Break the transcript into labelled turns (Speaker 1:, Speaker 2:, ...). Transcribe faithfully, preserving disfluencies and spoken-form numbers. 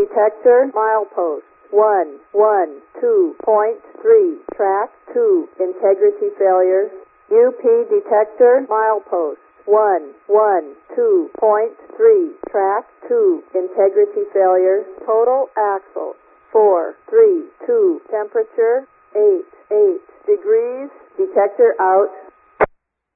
Speaker 1: detector milepost one one two point three, track two, integrity failure. U P detector milepost one one two point three, track two, integrity failure. Total axle four three two, temperature eight eight degrees, detector out.